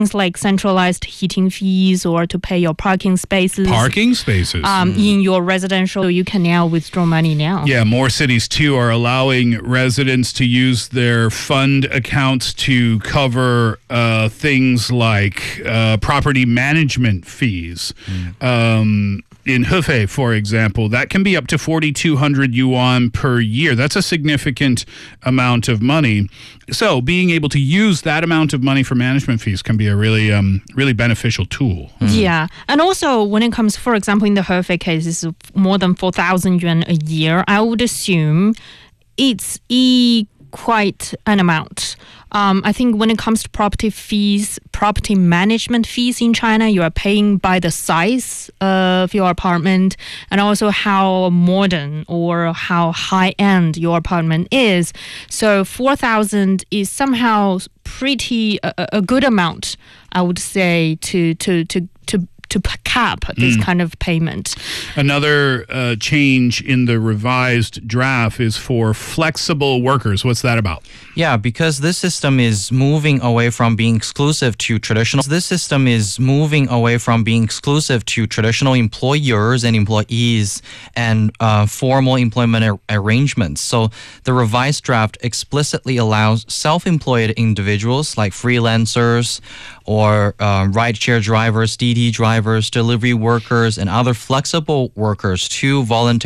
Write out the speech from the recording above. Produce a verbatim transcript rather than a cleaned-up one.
things like centralized heating fees or to pay your parking spaces. Parking spaces. Um, mm. In your residential, you can now withdraw money now. Yeah, more cities too are allowing residents to use their fund accounts to cover uh, things like uh, property management fees. Mm. Um, in Hefei, for example, that can be up to forty-two hundred yuan per year. That's a significant amount of money. So being able to use that amount of money for management fees can be a really, um, really beneficial tool. Mm. Yeah. And also when it comes, for example, in the Hefei case, it's more than four thousand yuan a year. I would assume it's e quite an amount. Um, I think when it comes to property fees, property management fees in China, you are paying by the size of your apartment and also how modern or how high-end your apartment is. So four thousand is somehow pretty a, a good amount, I would say, to to to to to cap this mm. kind of payment. Another uh, change in the revised draft is for flexible workers. What's that about? Yeah, because this system is moving away from being exclusive to traditional. This system is moving away from being exclusive to traditional employers and employees and uh, formal employment ar- arrangements. So the revised draft explicitly allows self-employed individuals like freelancers or uh, rideshare drivers, D D drivers, delivery workers, and other flexible workers to volunteer